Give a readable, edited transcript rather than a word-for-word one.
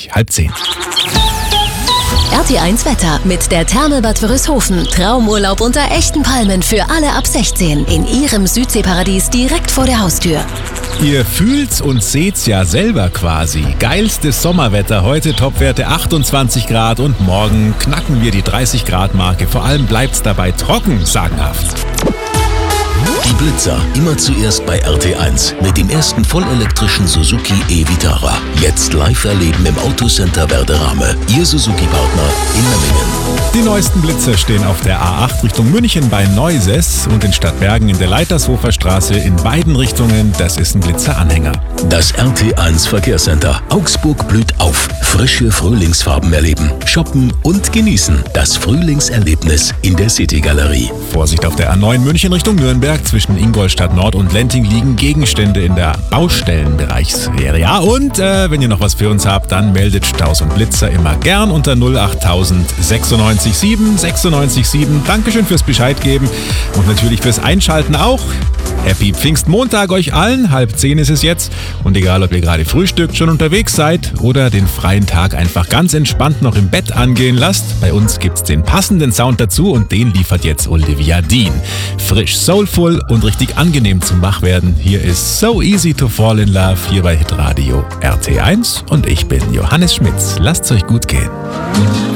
gleich 9:30. RT1 Wetter mit der Therme Bad Wörishofen. Traumurlaub unter echten Palmen für alle ab 16 in ihrem Südseeparadies direkt vor der Haustür. Ihr fühlt's und seht's ja selber quasi. Geilstes Sommerwetter, heute Topwerte 28 Grad und morgen knacken wir die 30 Grad Marke. Vor allem bleibt's dabei trocken, sagenhaft. Die Blitzer immer zuerst bei RT1 mit dem ersten vollelektrischen Suzuki e-Vitara. Jetzt live erleben im Autocenter Werderame. Ihr Suzuki-Partner in Memmingen. Die neuesten Blitzer stehen auf der A8 Richtung München bei Neuses und in Stadtbergen in der Leitershofer Straße in beiden Richtungen. Das ist ein Blitzeranhänger. Das RT1 Verkehrscenter. Augsburg blüht auf. Frische Frühlingsfarben erleben, shoppen und genießen. Das Frühlingserlebnis in der City-Galerie. Vorsicht auf der A9 München Richtung Nürnberg. Zwischen Ingolstadt Nord und Lenting liegen Gegenstände in der Baustellenbereichssphäre. Ja, und wenn ihr noch was für uns habt, dann meldet Staus und Blitzer immer gern unter 08000 967 967. Dankeschön fürs Bescheid geben und natürlich fürs Einschalten auch. Happy Pfingstmontag euch allen, 9:30 ist es jetzt. Und egal, ob ihr gerade frühstückt, schon unterwegs seid oder den freien Tag einfach ganz entspannt noch im Bett angehen lasst, bei uns gibt's den passenden Sound dazu und den liefert jetzt Olivia Dean. Frisch, soulful und richtig angenehm zum Wachwerden. Hier ist So Easy to Fall in Love hier bei Hitradio RT1 und ich bin Johannes Schmitz. Lasst's euch gut gehen.